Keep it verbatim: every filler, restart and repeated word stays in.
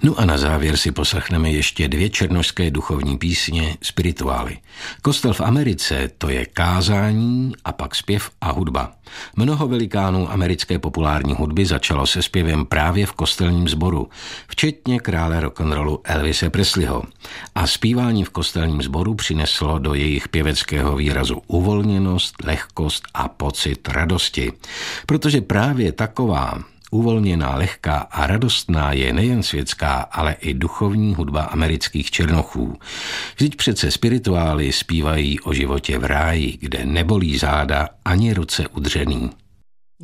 No a na závěr si poslechneme ještě dvě černošské duchovní písně Spirituály. Kostel v Americe, to je kázání a pak zpěv a hudba. Mnoho velikánů americké populární hudby začalo se zpěvem právě v kostelním sboru, včetně krále rock'n'rollu Elvise Presleyho. A zpívání v kostelním sboru přineslo do jejich pěveckého výrazu uvolněnost, lehkost a pocit radosti. Protože právě taková uvolněná, lehká a radostná je nejen světská, ale i duchovní hudba amerických černochů. Vždyť přece spirituály zpívají o životě v ráji, kde nebolí záda ani ruce udřený.